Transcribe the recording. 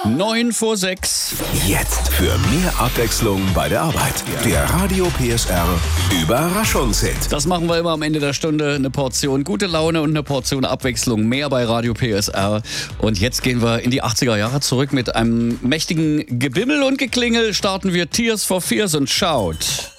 9:06. Jetzt für mehr Abwechslung bei der Arbeit. Der Radio PSR Überraschungshit. Das machen wir immer am Ende der Stunde. Eine Portion gute Laune und eine Portion Abwechslung mehr bei Radio PSR. Und jetzt gehen wir in die 80er Jahre zurück. Mit einem mächtigen Gebimmel und Geklingel starten wir Tears for Fears und Shout.